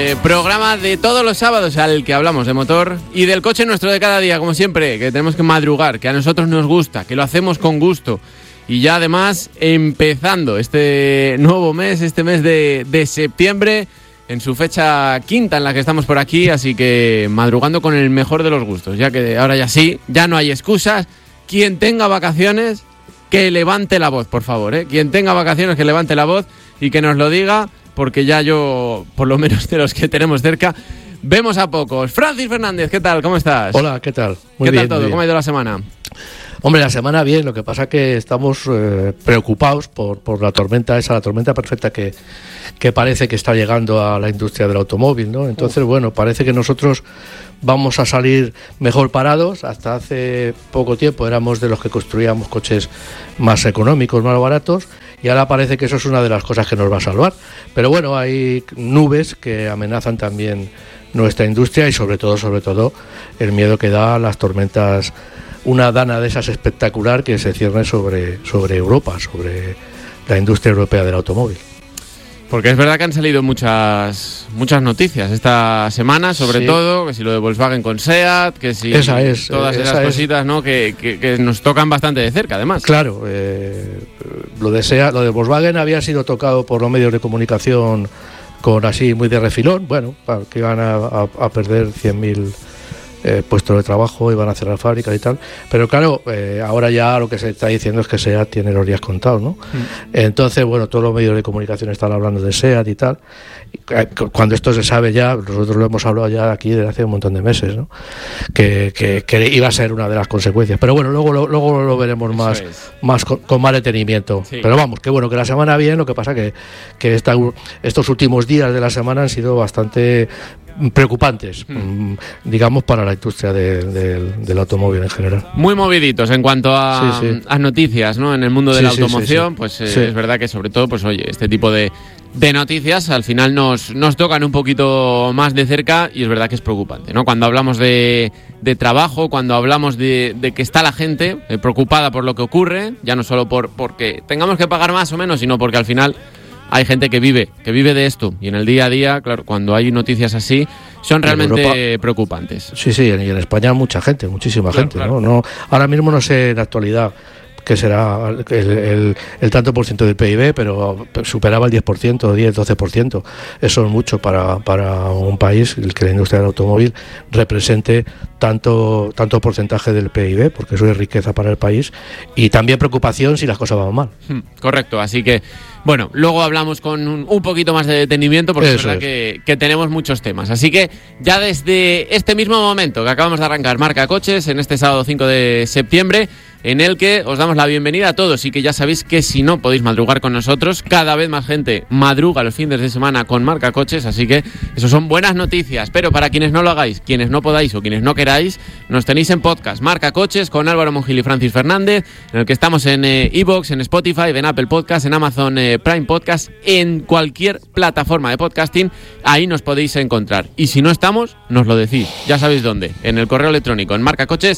Programa de todos los sábados al que hablamos de motor y del coche nuestro de cada día, como siempre, que tenemos que madrugar, que a nosotros nos gusta, que lo hacemos con gusto. Y ya además empezando este nuevo mes, este mes de septiembre, en su fecha quinta en la que estamos por aquí, así que madrugando con el mejor de los gustos, ya que ahora ya sí, ya no hay excusas. Quien tenga vacaciones, que levante la voz, por favor, ¿eh? Quien tenga vacaciones, que levante la voz y que nos lo diga, porque ya yo, por lo menos de los que tenemos cerca, vemos a pocos. Francis Fernández, ¿qué tal? ¿Cómo estás? Hola, ¿qué tal? ¿Qué tal todo? ¿Cómo ha ido la semana? Hombre, la semana bien, lo que pasa es que estamos preocupados por la tormenta esa, la tormenta perfecta que parece que está llegando a la industria del automóvil, ¿no? Entonces, bueno, parece que nosotros vamos a salir mejor parados. Hasta hace poco tiempo éramos de los que construíamos coches más económicos, más baratos, y ahora parece que eso es una de las cosas que nos va a salvar. Pero bueno, hay nubes que amenazan también nuestra industria y sobre todo el miedo que da a las tormentas, una dana de esas espectacular que se cierne sobre Europa, sobre la industria europea del automóvil. Porque es verdad que han salido muchas noticias esta semana, sobre todo, que si lo de Volkswagen con SEAT, que si todas esas cositas, ¿no? que nos tocan bastante de cerca, además. Claro, lo de SEAT, lo de Volkswagen había sido tocado por los medios de comunicación con así muy de refilón, bueno, que iban a perder 100.000 puestos de trabajo, iban a cerrar fábricas y tal, pero claro, ahora ya lo que se está diciendo es que SEAT tiene los días contados, ¿no? Entonces, bueno, todos los medios de comunicación están hablando de SEAT y tal. Cuando esto se sabe ya, nosotros lo hemos hablado ya aquí desde hace un montón de meses, ¿no? Que iba a ser una de las consecuencias, pero bueno, luego lo veremos más con más detenimiento. Sí. Pero vamos, que bueno, que la semana bien, lo que pasa que estos últimos días de la semana han sido bastante preocupantes, digamos, para la industria del automóvil en general. Muy moviditos en cuanto a noticias, ¿no? En el mundo de la automoción, pues es verdad que sobre todo, pues oye, este tipo de noticias al final nos tocan un poquito más de cerca y es verdad que es preocupante, ¿no? Cuando hablamos de trabajo, cuando hablamos de que está la gente preocupada por lo que ocurre, ya no solo porque tengamos que pagar más o menos, sino porque al final hay gente que vive de esto y en el día a día, claro, cuando hay noticias así, son realmente preocupantes. Sí, y en España muchísima gente, claro. ¿No? Ahora mismo no sé en la actualidad que será el tanto por ciento del PIB, pero superaba el 10%, 10-12%. Eso es mucho para un país que la industria del automóvil represente tanto porcentaje del PIB, porque eso es riqueza para el país, y también preocupación si las cosas van mal. Correcto, así que bueno, luego hablamos con un poquito más de detenimiento, porque es verdad que tenemos muchos temas. Así que ya desde este mismo momento que acabamos de arrancar Marca Coches, en este sábado 5 de septiembre, en el que os damos la bienvenida a todos y que ya sabéis que si no podéis madrugar con nosotros, cada vez más gente madruga los fines de semana con Marca Coches, así que eso son buenas noticias. Pero para quienes no lo hagáis, quienes no podáis o quienes no queráis, nos tenéis en podcast Marca Coches con Álvaro Mongil y Francis Fernández, en el que estamos en iVoox, en Spotify, en Apple Podcast, en Amazon Prime Podcast, en cualquier plataforma de podcasting, ahí nos podéis encontrar. Y si no estamos, nos lo decís, ya sabéis dónde, en el correo electrónico, en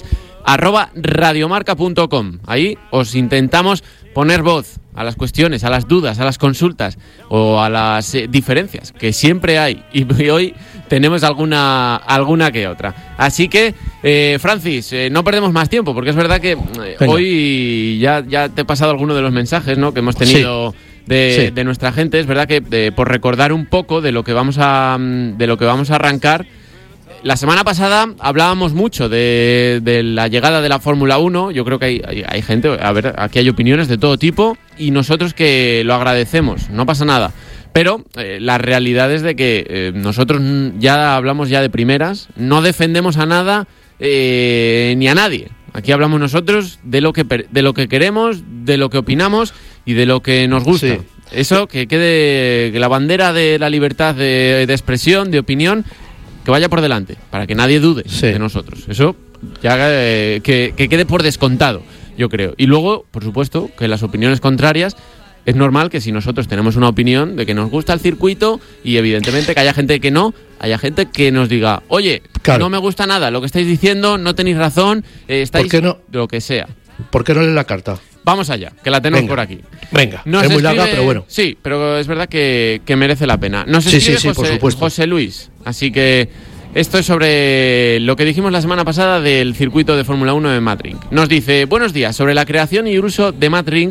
marcacoches@radiomarca.com. Ahí os intentamos poner voz a las cuestiones, a las dudas, a las consultas o a las diferencias que siempre hay, y hoy tenemos alguna que otra. Así que, Francis, no perdemos más tiempo, porque es verdad que hoy ya te he pasado alguno de los mensajes, ¿no?, que hemos tenido de nuestra gente. Es verdad que por recordar un poco de lo que vamos a arrancar. La semana pasada hablábamos mucho de la llegada de la Fórmula 1. Yo creo que hay gente, a ver, aquí hay opiniones de todo tipo y nosotros que lo agradecemos, no pasa nada. Pero la realidad es de que nosotros ya hablamos ya de primeras, no defendemos a nada ni a nadie. Aquí hablamos nosotros de lo que queremos, de lo que opinamos y de lo que nos gusta. Sí. Eso, que quede, que la bandera de la libertad de expresión, de opinión, que vaya por delante, para que nadie dude de nosotros. Eso ya que quede por descontado, yo creo. Y luego, por supuesto, que las opiniones contrarias, es normal que si nosotros tenemos una opinión de que nos gusta el circuito y evidentemente que haya gente que no, haya gente que nos diga, oye, no me gusta nada lo que estáis diciendo, no tenéis razón, estáis... ¿Por qué no? Lo que sea. ¿Por qué no lees la carta? vamos allá, que la tenemos por aquí. Venga, es muy larga, pero bueno. Sí, pero es verdad que merece la pena. Nos escribe José Luis, así que esto es sobre lo que dijimos la semana pasada del circuito de Fórmula 1 de Madrid. Nos dice, buenos días, sobre la creación y uso de Madrid,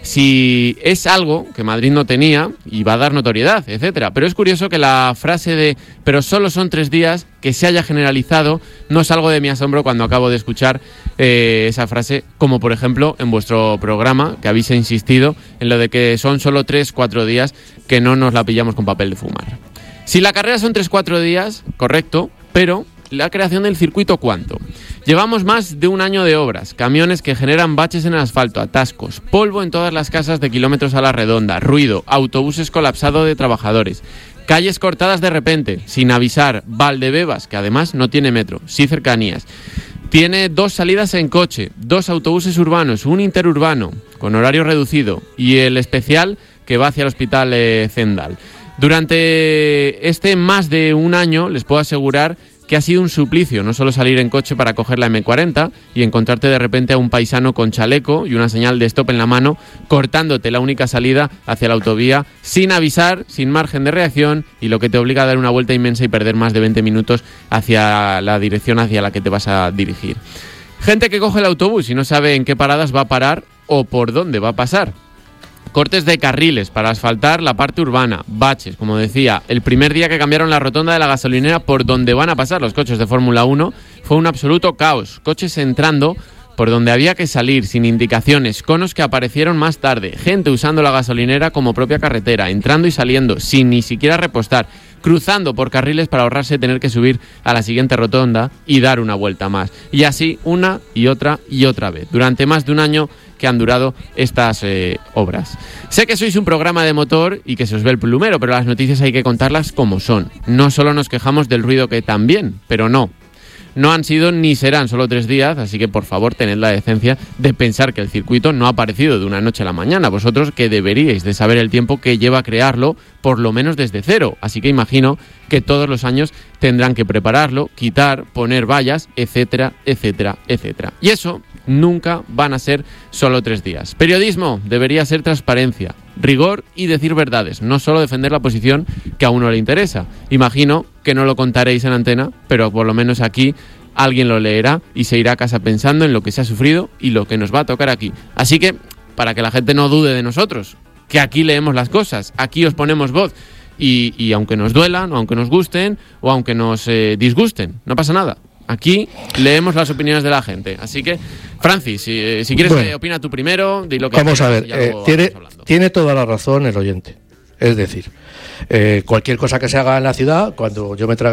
si es algo que Madrid no tenía y va a dar notoriedad, etcétera. Pero es curioso que la frase de pero solo son 3 días que se haya generalizado no es algo de mi asombro cuando acabo de escuchar esa frase, como por ejemplo en vuestro programa, que habéis insistido en lo de que son solo 3-4 días que no nos la pillamos con papel de fumar. Si la carrera son 3-4 días, correcto, pero la creación del circuito, ¿cuánto? Llevamos más de un año de obras, camiones que generan baches en el asfalto, atascos, polvo en todas las casas de kilómetros a la redonda, ruido, autobuses colapsados de trabajadores, calles cortadas de repente, sin avisar, Valdebebas, que además no tiene metro, sí cercanías. Tiene 2 salidas en coche, 2 autobuses urbanos, un interurbano con horario reducido y el especial que va hacia el hospital Zendal. Durante este más de un año les puedo asegurar que ha sido un suplicio no solo salir en coche para coger la M40 y encontrarte de repente a un paisano con chaleco y una señal de stop en la mano cortándote la única salida hacia la autovía sin avisar, sin margen de reacción, y lo que te obliga a dar una vuelta inmensa y perder más de 20 minutos hacia la dirección hacia la que te vas a dirigir. Gente que coge el autobús y no sabe en qué paradas va a parar o por dónde va a pasar. Cortes de carriles para asfaltar la parte urbana, baches, como decía, el primer día que cambiaron la rotonda de la gasolinera por donde van a pasar los coches de Fórmula 1 fue un absoluto caos, coches entrando por donde había que salir sin indicaciones, conos que aparecieron más tarde, gente usando la gasolinera como propia carretera, entrando y saliendo sin ni siquiera repostar, cruzando por carriles para ahorrarse tener que subir a la siguiente rotonda y dar una vuelta más. Y así una y otra vez, durante más de un año que han durado estas obras. Sé que sois un programa de motor y que se os ve el plumero, pero las noticias hay que contarlas como son. No solo nos quejamos del ruido, que también, pero no han sido ni serán solo 3 días, así que por favor tened la decencia de pensar que el circuito no ha aparecido de una noche a la mañana. Vosotros que deberíais de saber el tiempo que lleva crearlo, por lo menos desde cero, así que imagino que todos los años tendrán que prepararlo, quitar, poner vallas, etcétera, etcétera, etcétera. Y eso nunca van a ser solo 3 días. Periodismo debería ser transparencia, rigor y decir verdades, no solo defender la posición que a uno le interesa. Imagino que no lo contaréis en antena, pero por lo menos aquí alguien lo leerá y se irá a casa pensando en lo que se ha sufrido y lo que nos va a tocar aquí. Así que, para que la gente no dude de nosotros, que aquí leemos las cosas, aquí os ponemos voz, y aunque nos duelan, o aunque nos gusten, o aunque nos disgusten, no pasa nada. Aquí leemos las opiniones de la gente. Así que, Francis, si quieres, opina tú primero. Di lo que vamos a ver, tiene toda la razón el oyente. Es decir, cualquier cosa que se haga en la ciudad, cuando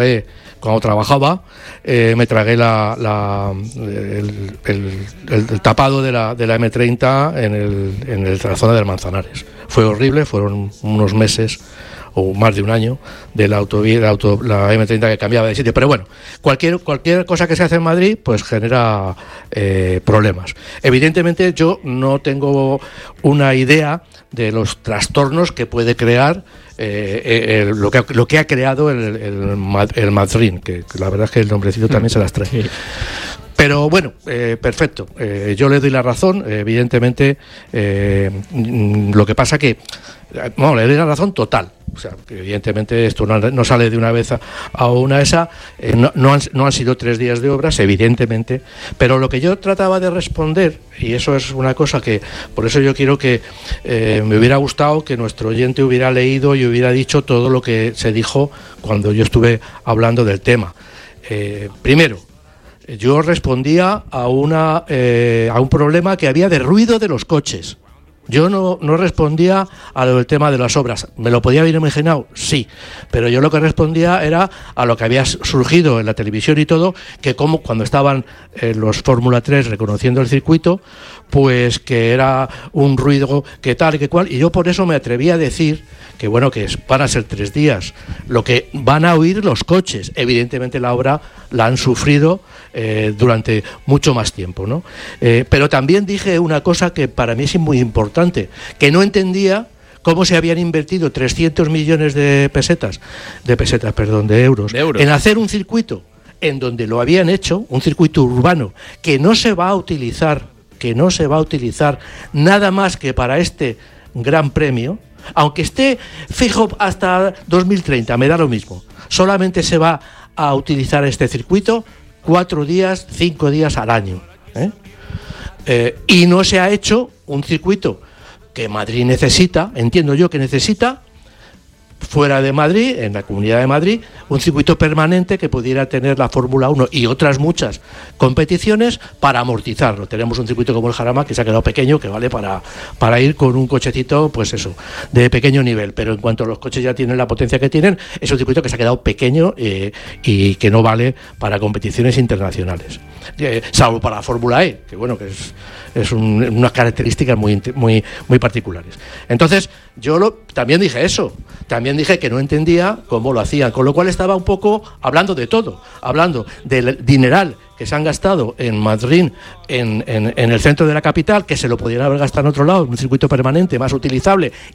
trabajaba, me tragué el tapado de la M30 en la zona del Manzanares. Fue horrible, fueron unos meses o más de un año de la autovía, la M30 que cambiaba de sitio. Pero bueno, cualquier cosa que se hace en Madrid pues genera problemas. Evidentemente yo no tengo una idea de los trastornos que puede crear lo que ha creado el Madrid, que la verdad es que el nombrecito también se las trae. Sí. Pero bueno, perfecto. Yo le doy la razón. Evidentemente, lo que pasa que le doy la razón total. O sea, que evidentemente esto no sale de una vez a una esa. No han sido 3 días de obras, evidentemente. Pero lo que yo trataba de responder, y eso es una cosa que, por eso yo quiero que me hubiera gustado que nuestro oyente hubiera leído y hubiera dicho todo lo que se dijo cuando yo estuve hablando del tema. Primero, yo respondía a un problema que había de ruido de los coches. Yo no respondía a lo del tema de las obras. ¿Me lo podía haber imaginado? Sí. Pero yo lo que respondía era a lo que había surgido en la televisión y todo, que como cuando estaban los Fórmula 3 reconociendo el circuito, pues que era un ruido que tal y que cual. Y yo por eso me atreví a decir que bueno, que van a ser 3 días. Lo que van a oír los coches. Evidentemente la obra la han sufrido durante mucho más tiempo, ¿no? Pero también dije una cosa que para mí es muy importante, que no entendía cómo se habían invertido 300 millones de euros en hacer un circuito en donde lo habían hecho, un circuito urbano que no se va a utilizar que no se va a utilizar nada más que para este Gran Premio, aunque esté fijo hasta 2030, me da lo mismo. Solamente se va a utilizar este circuito 4 días, 5 días al año, y no se ha hecho un circuito que Madrid necesita, entiendo yo que necesita, fuera de Madrid, en la Comunidad de Madrid, un circuito permanente que pudiera tener la Fórmula 1 y otras muchas competiciones para amortizarlo. Tenemos un circuito como el Jarama que se ha quedado pequeño, que vale para ir con un cochecito, pues eso, de pequeño nivel, pero en cuanto los coches ya tienen la potencia que tienen, es un circuito que se ha quedado pequeño y que no vale para competiciones internacionales, salvo para la Fórmula E, que bueno, que es unas características muy particulares. Entonces, yo también dije eso, también dije que no entendía cómo lo hacían, con lo cual estaba un poco hablando de todo, hablando del dineral que se han gastado en Madrid, en el centro de la capital, que se lo podrían haber gastado en otro lado, en un circuito permanente más utilizable